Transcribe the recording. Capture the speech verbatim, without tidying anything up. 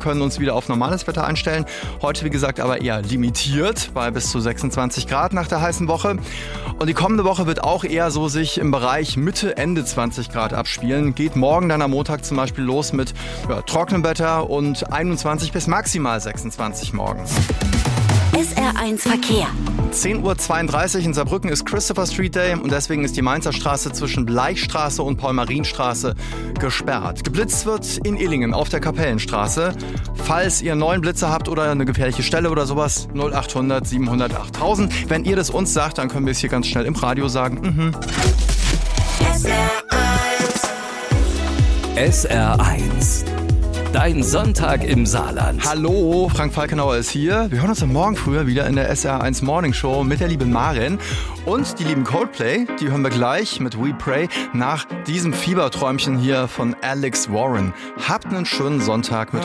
können uns wieder auf normales Wetter einstellen. Heute, wie gesagt, aber eher limitiert bei bis zu sechsundzwanzig Grad nach der heißen Woche. Und die kommende Woche wird auch eher so sich im Bereich Mitte, Ende zwanzig Grad abspielen. Geht morgen dann am Montag zum Beispiel los mit ja, trockenem Wetter und einundzwanzig bis maximal sechsundzwanzig morgen. S R eins Verkehr. zehn Uhr zweiunddreißig in Saarbrücken ist Christopher Street Day und deswegen ist die Mainzer Straße zwischen Bleichstraße und Paul-Marien-Straße gesperrt. Geblitzt wird in Illingen auf der Kapellenstraße. Falls ihr neuen Blitzer habt oder eine gefährliche Stelle oder sowas, null achthundert siebenhundert achttausend. Wenn ihr das uns sagt, dann können wir es hier ganz schnell im Radio sagen. Mhm. S R eins. S R eins. Dein Sonntag im Saarland. Hallo, Frank Falkenauer ist hier. Wir hören uns am Morgen früher wieder in der S R eins Morning Show mit der lieben Maren. Und die lieben Coldplay, die hören wir gleich mit We Pray nach diesem Fieberträumchen hier von Alex Warren. Habt einen schönen Sonntag mit